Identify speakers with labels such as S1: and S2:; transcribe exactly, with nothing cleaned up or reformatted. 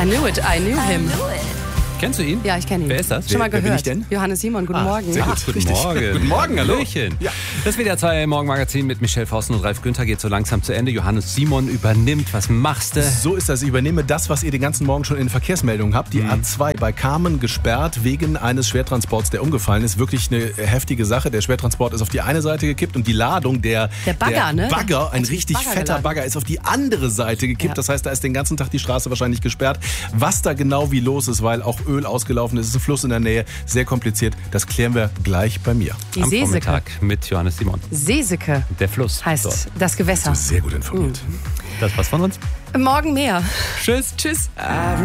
S1: knew it, I knew him.
S2: Kennst du ihn?
S1: Ja, ich kenne ihn.
S2: Wer ist das?
S1: Schon mal
S3: Wer- wer bin
S1: gehört.
S3: ich denn?
S1: Johannes Simon, guten
S2: Ah,
S1: Morgen.
S3: sehr gut.
S2: Ach, guten
S3: Richtig.
S2: Morgen.
S3: Guten Morgen, hallo.
S2: Hallöchen.
S3: Ja.
S2: Das W D R zwei Morgenmagazin mit Michelle Vossen und Ralf Günther geht so langsam zu Ende. Johannes Simon übernimmt. Was machst du?
S3: So ist das. Ich übernehme das, was ihr den ganzen Morgen schon in den Verkehrsmeldungen habt. Die A zwei bei Kamen gesperrt wegen eines Schwertransports, der umgefallen ist. Wirklich eine heftige Sache. Der Schwertransport ist auf die eine Seite gekippt und die Ladung, der,
S1: Der Bagger,
S3: der
S1: ne?
S3: Bagger, ein
S1: Hat sich
S3: richtig
S1: Bagger
S3: fetter
S1: geladen.
S3: Bagger, ist auf die andere Seite gekippt.
S1: Ja.
S3: Das heißt, da ist den ganzen Tag die Straße wahrscheinlich gesperrt. Was da genau wie los ist, weil auch Öl ausgelaufen ist, ist ein Fluss in der Nähe. Sehr kompliziert. Das klären wir gleich bei mir.
S1: Die
S2: Am
S1: Seeseke.
S2: Vormittag mit Johannes Simon.
S1: Seeseke
S2: Der Fluss.
S1: heißt
S2: So,
S1: das Gewässer.
S3: Sehr gut informiert.
S2: das war's von uns.
S1: Morgen mehr.
S2: Tschüss.
S1: Tschüss.